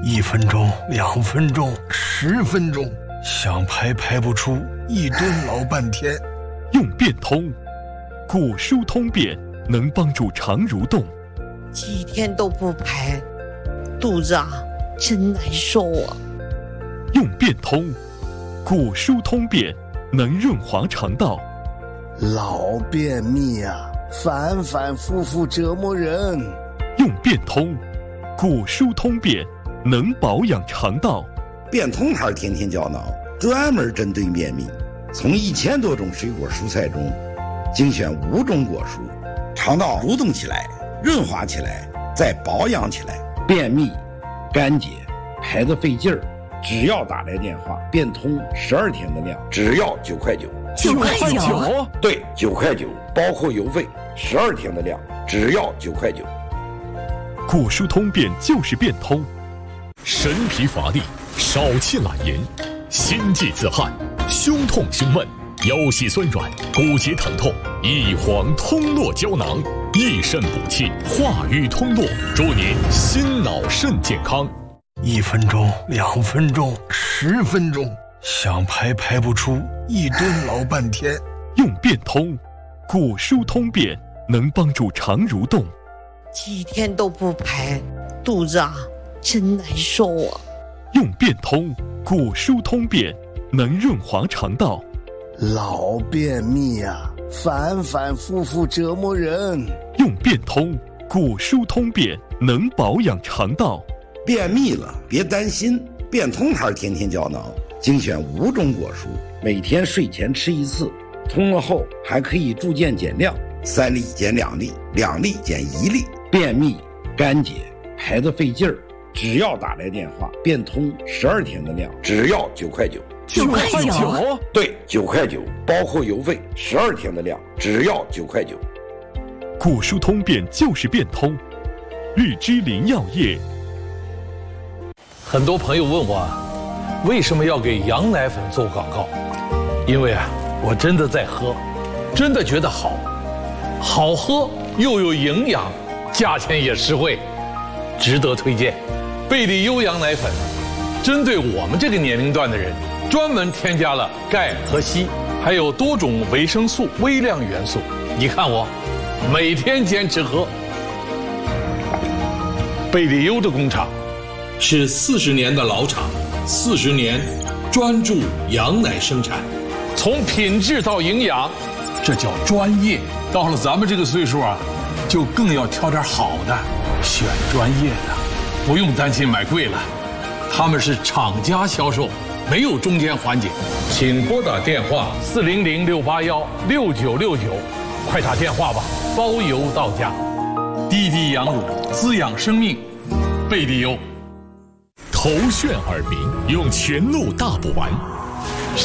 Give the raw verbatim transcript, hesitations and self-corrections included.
一分钟、两分钟、十分钟，想排排不出，一蹲老半天。 用变通，果蔬通便能帮助肠蠕动。 几天都不排，肚子啊真难受啊。 用变通，果蔬通便能润滑肠道。 老便秘啊，反反复复折磨人。 用变通，果蔬通便能保养肠道。 变通牌天天胶囊专门针对便秘，从一千多种水果蔬菜中精选五种果蔬，肠道蠕动起来，润滑起来，再保养起来。便秘、干结、排得费劲儿，只要打来电话，变通十二天的量，只要九块九。 九块九？ 对，九块九，包括邮费，十二天的量，只要九块九。 果蔬通便就是变通。 神疲乏力，少气懒言，心悸自汗，胸痛胸闷，腰膝酸软，骨节疼痛，一黄通络胶囊，益肾补气，化瘀通络，祝您心脑肾健康。 一分钟、两分钟、十分钟，想排排不出，一蹲老半天。 用变通，果蔬通便能帮助肠蠕动。 几天都不排，肚子啊真难受啊。 用变通，果蔬通便能润滑肠道。 老便秘啊，反反复复折磨人。 用变通，果蔬通便能保养肠道。 便秘了别担心，变通牌天天胶囊精选五种果蔬，每天睡前吃一次，通了后还可以逐渐减量，三粒减两粒，两粒减一粒。便秘、干结、排得费劲儿，只要打来电话，变通十二天的量，只要九块九。 九块九？ 对，九块九，包括邮费，十二天的量，只要九块九。 果蔬通便就是变通，日之林药业。 很多朋友问我，为什么要给羊奶粉做广告？因为啊，我真的在喝，真的觉得好，好喝又有营养，价钱也实惠，值得推荐。贝利优羊奶粉针对我们这个年龄段的人，专门添加了钙和硒，还有多种维生素、微量元素。你看我每天坚持喝。贝利优的工厂是四十年的老厂，四十年专注羊奶生产，从品质到营养，这叫专业。到了咱们这个岁数啊，就更要挑点好的，选专业的，不用担心买贵了。他们是厂家销售，没有中间环节。请拨打电话四零零六八幺六九六九，快打电话吧，包邮到家。滴滴羊乳，滋养生命，贝利优。 头眩耳鸣，用全鹿大补丸。